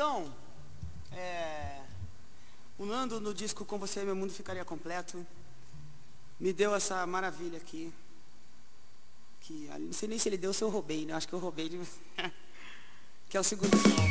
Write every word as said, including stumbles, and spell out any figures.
canção, é, o Nando no disco Com Você Meu Mundo Ficaria Completo, me deu essa maravilha aqui. Que, não sei nem se ele deu ou se eu roubei, né? Acho que eu roubei, de... que é o Segundo Sol.